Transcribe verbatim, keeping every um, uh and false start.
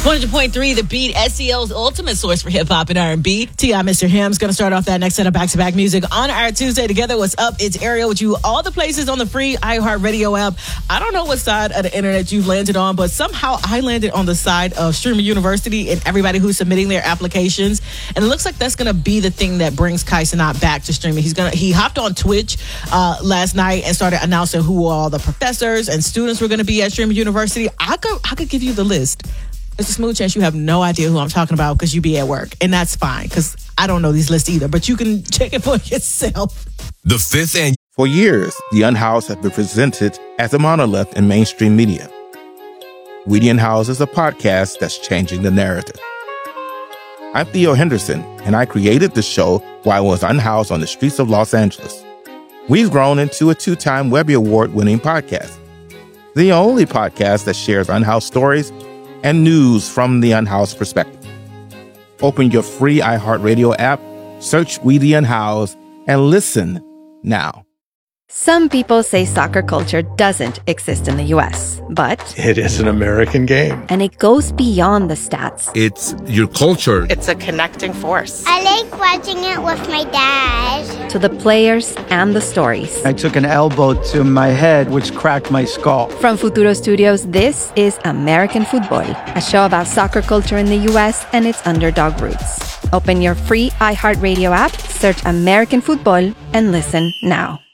one hundred point three The Beat, S E L's ultimate source for hip-hop and R and B. T I Mister Ham's going to start off that next set of back-to-back music on our Tuesday Together. What's up? It's Ariel with you. All the places on the free iHeartRadio app. I don't know what side of the internet you've landed on, but somehow I landed on the side of Streamer University and everybody who's submitting their applications. And it looks like that's going to be the thing that brings Kai Cenat back to streaming. He's gonna He hopped on Twitch uh, last night and started announcing who all the professors and students were going to be at Streamer University. I could, I could give you the list. There's a smooth chance you have no idea who I'm talking about because you be at work. And that's fine because I don't know these lists either. But you can check it for yourself. The fifth and For years, The Unhoused have been presented as a monolith in mainstream media. We The Unhoused is a podcast that's changing the narrative. I'm Theo Henderson, and I created the show while I was unhoused on the streets of Los Angeles. We've grown into a two-time Webby Award-winning podcast. The only podcast that shares unhoused stories and news from the unhoused perspective. Open your free iHeartRadio app, search We The Unhoused, and listen now. Some people say soccer culture doesn't exist in the U S, but it is an American game. And it goes beyond the stats. It's your culture. It's a connecting force. I like watching it with my dad. To the players and the stories. I took an elbow to my head, which cracked my skull. From Futuro Studios, this is American Football, a show about soccer culture in the U S and its underdog roots. Open your free iHeartRadio app, search American Football, and listen now.